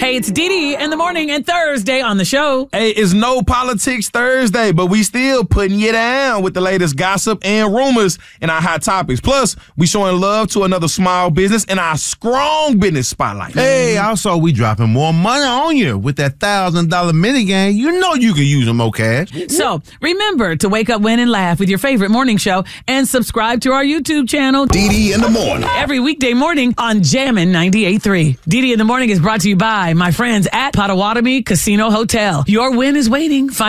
Hey, it's Dee in the morning and Thursday on the show. Hey, it's No Politics Thursday, but we still putting you down with the latest gossip and rumors in our hot topics. Plus, we showing love to another small business in our strong business spotlight. Hey, also we dropping more money on you with that $1,000 minigame. You know you can use some more cash. So remember to wake up, win, and laugh with your favorite morning show and subscribe to our YouTube channel. Dee in the morning. Every weekday morning on Jammin' 98.3. Dee in the morning is brought to you by my friends at Potawatomi Casino Hotel. Your win is waiting. Find